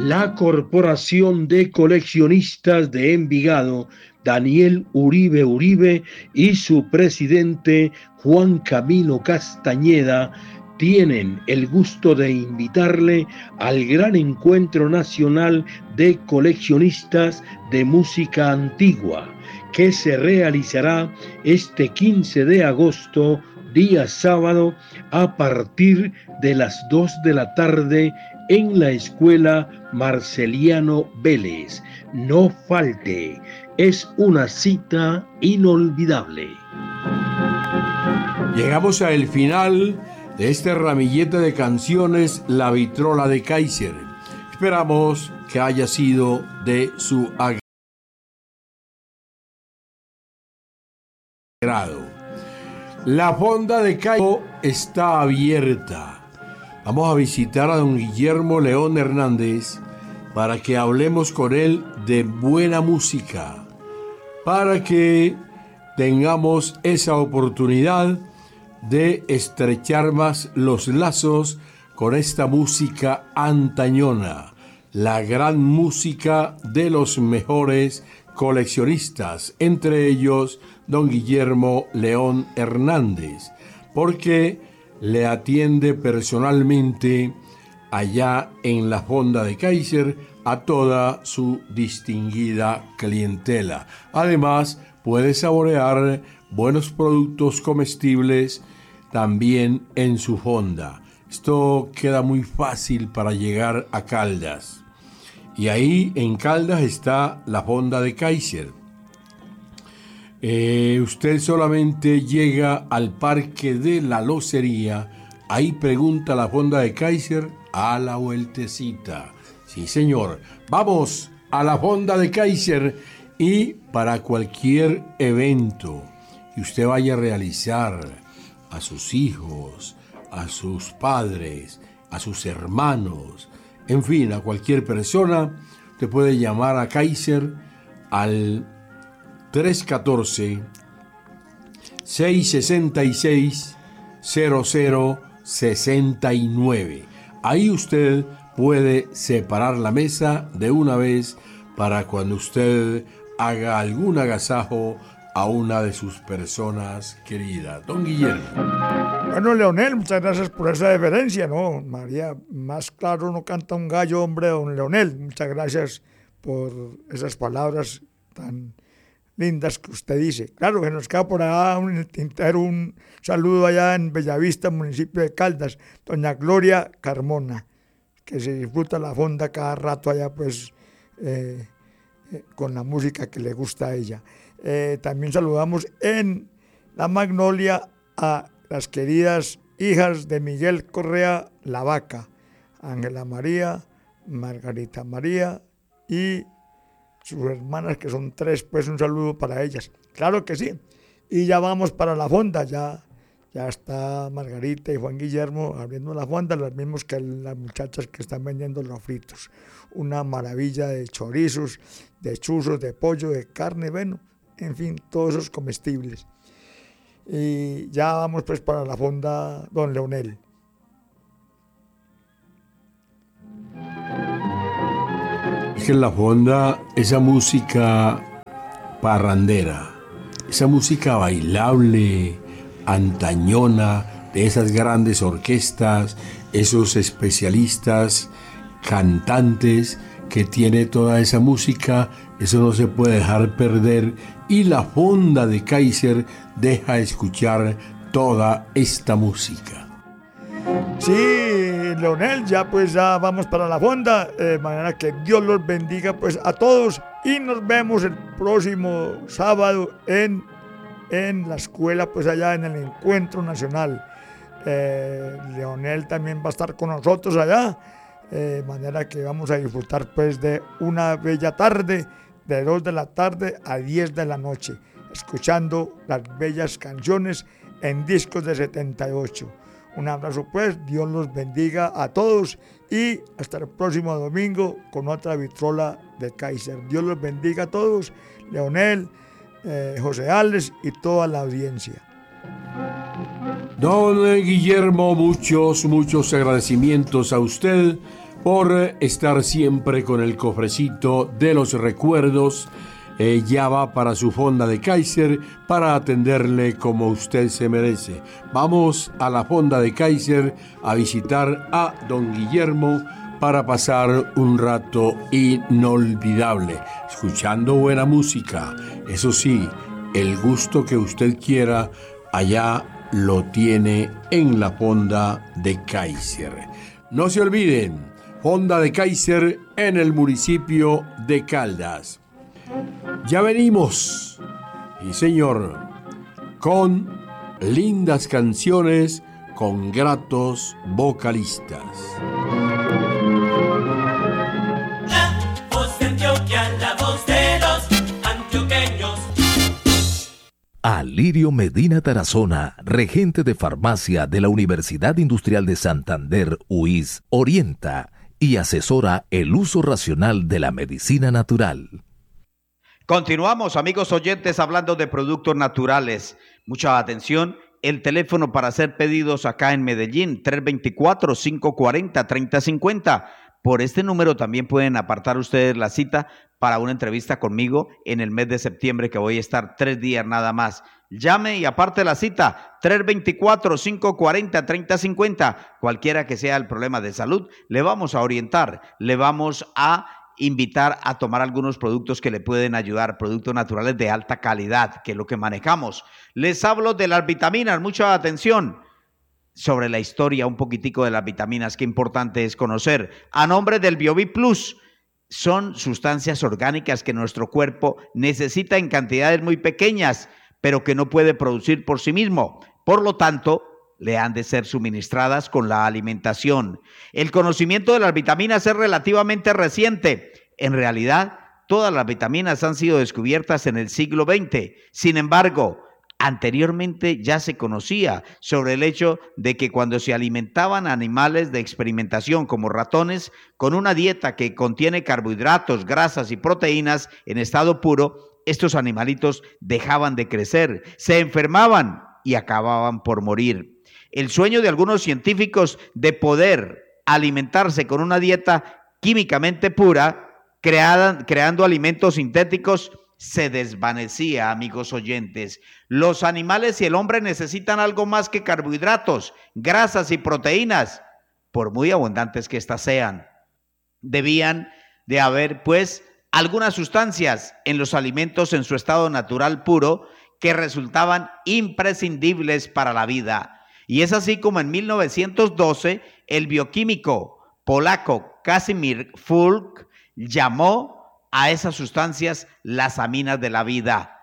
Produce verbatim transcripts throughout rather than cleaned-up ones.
La Corporación de Coleccionistas de Envigado, Daniel Uribe Uribe, y su presidente Juan Camilo Castañeda tienen el gusto de invitarle al gran encuentro nacional de coleccionistas de música antigua, que se realizará este quince de agosto, día sábado, a partir de las dos de la tarde en la Escuela Marceliano Vélez. No falte, es una cita inolvidable. Llegamos al final de este ramillete de canciones, La Vitrola de Kaiser. Esperamos que haya sido de su agrado. La fonda de Kaiser está abierta. Vamos a visitar a don Guillermo León Hernández para que hablemos con él de buena música, para que tengamos esa oportunidad de estrechar más los lazos con esta música antañona, la gran música de los mejores coleccionistas, entre ellos don Guillermo León Hernández, porque le atiende personalmente allá en la fonda de Kaiser a toda su distinguida clientela. Además, puede saborear buenos productos comestibles también en su fonda. Esto queda muy fácil para llegar a Caldas. Y ahí en Caldas está la fonda de Kaiser. Eh, usted solamente llega al Parque de la Locería, ahí pregunta la fonda de Kaiser, a la vueltecita. Sí, señor. Vamos a la fonda de Kaiser, y para cualquier evento que usted vaya a realizar a sus hijos, a sus padres, a sus hermanos, en fin, a cualquier persona, usted puede llamar a Kaiser al tres uno cuatro, seis seis seis, cero cero seis nueve. Ahí usted puede separar la mesa de una vez para cuando usted haga algún agasajo a una de sus personas queridas. Don Guillermo. Bueno, Leonel, muchas gracias por esa deferencia, ¿no? María, más claro no canta un gallo, hombre, don Leonel. Muchas gracias por esas palabras tan lindas que usted dice. Claro, que nos queda por allá un, el tintero, un saludo allá en Bellavista, municipio de Caldas, doña Gloria Carmona, que se disfruta la fonda cada rato allá, pues, eh, eh, con la música que le gusta a ella. Eh, también saludamos en La Magnolia a las queridas hijas de Miguel Correa La Vaca, Ángela María, Margarita María y sus hermanas, que son tres, pues un saludo para ellas. Claro que sí. Y ya vamos para la fonda, ya, ya está Margarita y Juan Guillermo abriendo la fonda, los mismos que las muchachas que están vendiendo los fritos. Una maravilla de chorizos, de chuzos, de pollo, de carne, bueno, en fin, todos esos comestibles. Y ya vamos pues para la fonda don Leonel. Es que en la fonda, esa música parrandera, esa música bailable, antañona, de esas grandes orquestas, esos especialistas, cantantes que tiene toda esa música, eso no se puede dejar perder, y la fonda de Kaiser deja escuchar toda esta música. Sí, Leonel, ya pues ya vamos para la fonda, de manera que Dios los bendiga pues a todos, y nos vemos el próximo sábado en, en la escuela, pues allá en el Encuentro Nacional. Eh, Leonel también va a estar con nosotros allá, de eh, manera que vamos a disfrutar pues de una bella tarde, de dos de la tarde a diez de la noche, escuchando las bellas canciones en discos de setenta y ocho. Un abrazo pues, Dios los bendiga a todos y hasta el próximo domingo con otra vitrola de Kaiser. Dios los bendiga a todos, Leonel, eh, José Alex y toda la audiencia. Don Guillermo, muchos, muchos agradecimientos a usted por estar siempre con el cofrecito de los recuerdos. Eh, ya va para su fonda de Kaiser para atenderle como usted se merece. Vamos a la fonda de Kaiser a visitar a don Guillermo para pasar un rato inolvidable, escuchando buena música. Eso sí, el gusto que usted quiera, allá lo tiene en la fonda de Kaiser. No se olviden, fonda de Kaiser en el municipio de Caldas. Ya venimos, y señor, con lindas canciones, con gratos vocalistas. La voz de Antioquia, la voz de los antioqueños. Alirio Medina Tarazona, regente de farmacia de la Universidad Industrial de Santander, U I S, orienta y asesora el uso racional de la medicina natural. Continuamos, amigos oyentes, hablando de productos naturales. Mucha atención, el teléfono para hacer pedidos acá en Medellín, tres dos cuatro, cinco cuatro cero, tres cero cinco cero. Por este número también pueden apartar ustedes la cita para una entrevista conmigo en el mes de septiembre, que voy a estar tres días nada más. Llame y aparte la cita, tres dos cuatro, cinco cuatro cero, tres cero cinco cero. Cualquiera que sea el problema de salud, le vamos a orientar, le vamos a invitar a tomar algunos productos que le pueden ayudar, productos naturales de alta calidad, que es lo que manejamos. Les hablo de las vitaminas, mucha atención. Sobre la historia un poquitico de las vitaminas, qué importante es conocer. A nombre del BioVit Plus, son sustancias orgánicas que nuestro cuerpo necesita en cantidades muy pequeñas, pero que no puede producir por sí mismo. Por lo tanto, le han de ser suministradas con la alimentación. El conocimiento de las vitaminas es relativamente reciente. En realidad, todas las vitaminas han sido descubiertas en el siglo veinte. Sin embargo, anteriormente ya se conocía sobre el hecho de que cuando se alimentaban animales de experimentación como ratones con una dieta que contiene carbohidratos, grasas y proteínas en estado puro, estos animalitos dejaban de crecer, se enfermaban y acababan por morir. El sueño de algunos científicos de poder alimentarse con una dieta químicamente pura, creada, creando alimentos sintéticos, se desvanecía, amigos oyentes. Los animales y el hombre necesitan algo más que carbohidratos, grasas y proteínas, por muy abundantes que éstas sean. Debían de haber, pues, algunas sustancias en los alimentos en su estado natural puro que resultaban imprescindibles para la vida. Y es así como en mil novecientos doce el bioquímico polaco Casimir Fulk llamó a esas sustancias las aminas de la vida,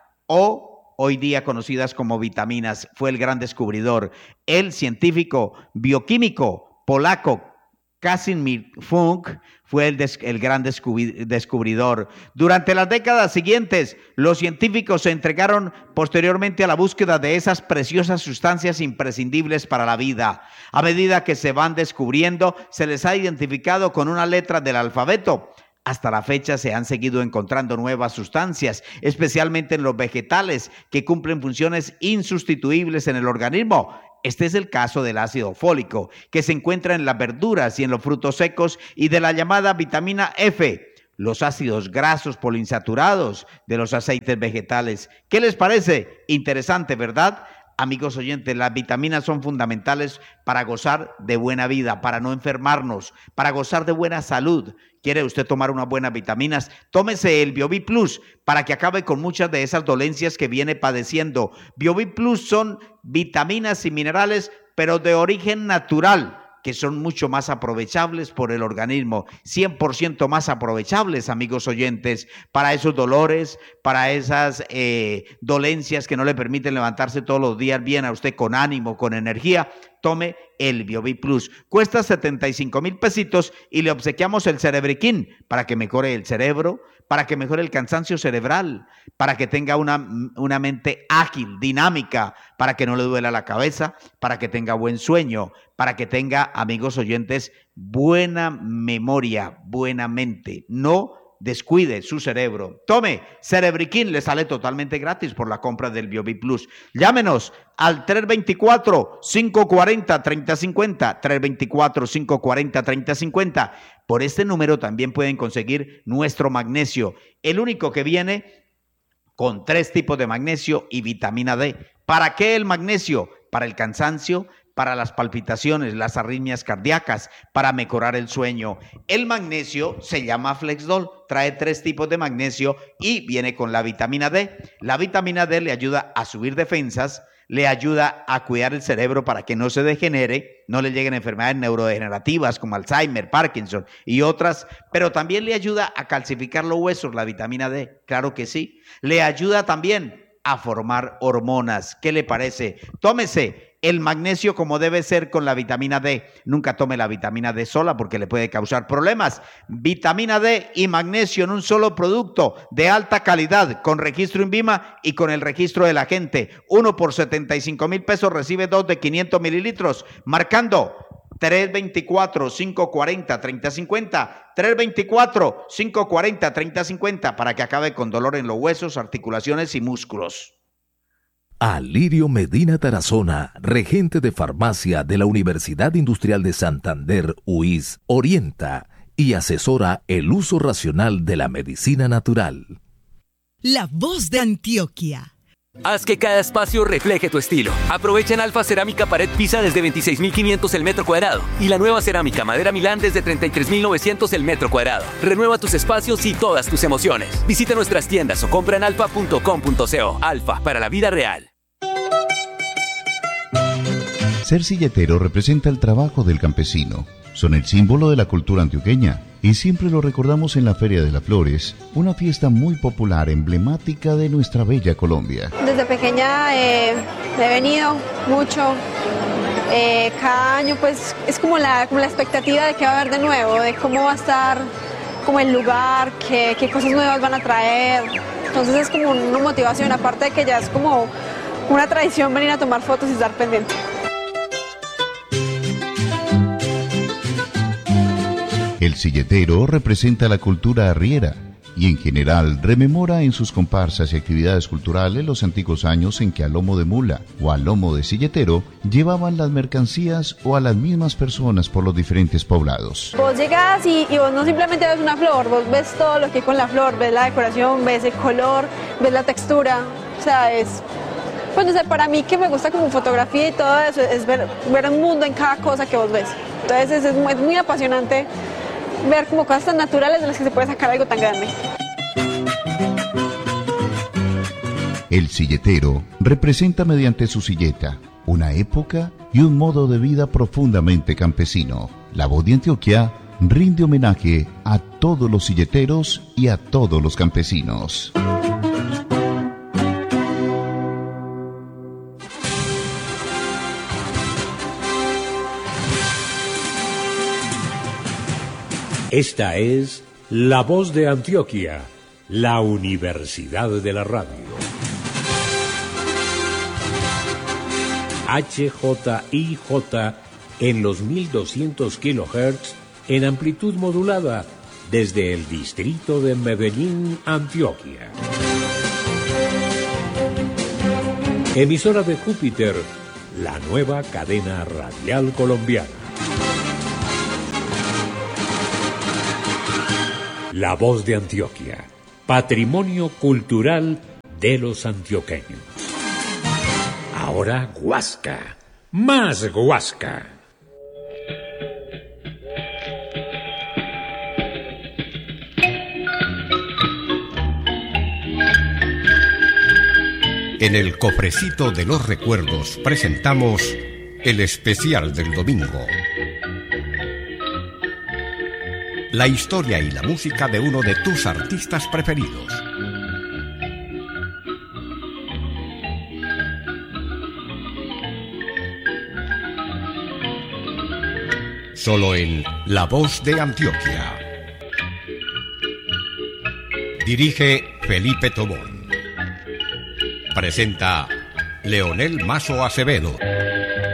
o hoy día conocidas como vitaminas. Fue el gran descubridor. El científico bioquímico polaco Casimir Fulk fue el, des, el gran descubri, descubridor. Durante las décadas siguientes, los científicos se entregaron posteriormente a la búsqueda de esas preciosas sustancias imprescindibles para la vida. A medida que se van descubriendo, se les ha identificado con una letra del alfabeto. Hasta la fecha se han seguido encontrando nuevas sustancias, especialmente en los vegetales, que cumplen funciones insustituibles en el organismo. Este es el caso del ácido fólico, que se encuentra en las verduras y en los frutos secos, y de la llamada vitamina F, los ácidos grasos poliinsaturados de los aceites vegetales. ¿Qué les parece? Interesante, ¿verdad? Amigos oyentes, las vitaminas son fundamentales para gozar de buena vida, para no enfermarnos, para gozar de buena salud. ¿Quiere usted tomar unas buenas vitaminas? Tómese el BioVit Plus para que acabe con muchas de esas dolencias que viene padeciendo. BioVit Plus son vitaminas y minerales, pero de origen natural, que son mucho más aprovechables por el organismo, cien por ciento más aprovechables, amigos oyentes, para esos dolores, para esas eh, dolencias que no le permiten levantarse todos los días bien a usted con ánimo, con energía. Tome el BioVit Plus. Cuesta setenta y cinco mil pesitos y le obsequiamos el Cerebriquín para que mejore el cerebro, para que mejore el cansancio cerebral, para que tenga una, una mente ágil, dinámica, para que no le duela la cabeza, para que tenga buen sueño, para que tenga, amigos oyentes, buena memoria, buena mente, no descuide su cerebro. Tome Cerebriquín, le sale totalmente gratis por la compra del BioVit Plus. Llámenos al tres dos cuatro, cinco cuatro cero, tres cero cinco cero, tres dos cuatro, cinco cuatro cero, tres cero cinco cero. Por este número también pueden conseguir nuestro magnesio, el único que viene con tres tipos de magnesio y vitamina D. ¿Para qué el magnesio? Para el cansancio, para las palpitaciones, las arritmias cardíacas, para mejorar el sueño. El magnesio se llama Flexdol, trae tres tipos de magnesio y viene con la vitamina D. La vitamina D le ayuda a subir defensas, le ayuda a cuidar el cerebro para que no se degenere, no le lleguen enfermedades neurodegenerativas como Alzheimer, Parkinson y otras, pero también le ayuda a calcificar los huesos, la vitamina D, claro que sí. Le ayuda también a formar hormonas. ¿Qué le parece? Tómese el magnesio como debe ser con la vitamina D. Nunca tome la vitamina D sola porque le puede causar problemas. Vitamina D y magnesio en un solo producto de alta calidad, con registro INVIMA y con el registro de la gente. Uno por setenta y cinco mil pesos recibe dos de quinientos mililitros, marcando tres dos cuatro, cinco cuatro cero, tres cero cinco cero, tres dos cuatro, cinco cuatro cero, tres cero cinco cero para que acabe con dolor en los huesos, articulaciones y músculos. Alirio Medina Tarazona, regente de farmacia de la Universidad Industrial de Santander, U I S, orienta y asesora el uso racional de la medicina natural. La voz de Antioquia. Haz que cada espacio refleje tu estilo. Aprovecha en Alfa Cerámica Pared Pisa desde veintiséis mil quinientos el metro cuadrado y la nueva cerámica Madera Milán desde treinta y tres mil novecientos el metro cuadrado. Renueva tus espacios y todas tus emociones. Visita nuestras tiendas o compra en alfa punto com punto co. Alfa, para la vida real. Ser silletero representa el trabajo del campesino. Son el símbolo de la cultura antioqueña y siempre lo recordamos en la Feria de las Flores, una fiesta muy popular, emblemática de nuestra bella Colombia. Desde pequeña eh, he venido mucho. Eh, cada año pues es como la, como la expectativa de qué va a haber de nuevo, de cómo va a estar como el lugar, qué, qué cosas nuevas van a traer. Entonces es como una motivación, aparte de que ya es como una tradición venir a tomar fotos y estar pendiente. El silletero representa la cultura arriera y en general rememora en sus comparsas y actividades culturales los antiguos años en que a lomo de mula o a lomo de silletero llevaban las mercancías o a las mismas personas por los diferentes poblados. Vos llegas y, y vos no simplemente ves una flor, vos ves todo lo que hay con la flor, ves la decoración, ves el color, ves la textura, o sea, es... Pues no sé, para mí que me gusta como fotografía y todo eso, es ver, ver un mundo en cada cosa que vos ves. Entonces es, es muy apasionante ver como cosas tan naturales de las que se puede sacar algo tan grande. El silletero representa mediante su silleta una época y un modo de vida profundamente campesino. La voz de Antioquia rinde homenaje a todos los silleteros y a todos los campesinos. Esta es La Voz de Antioquia, la Universidad de la Radio. H J I J en los mil doscientos kilohertz en amplitud modulada desde el distrito de Medellín, Antioquia. Emisora de Júpiter, la nueva cadena radial colombiana. La Voz de Antioquia, patrimonio cultural de los antioqueños. Ahora Guasca, más Guasca. En el cofrecito de los recuerdos presentamos el especial del domingo. La historia y la música de uno de tus artistas preferidos. Solo en La Voz de Antioquia. Dirige Felipe Tobón. Presenta Leonel Mazo Acevedo.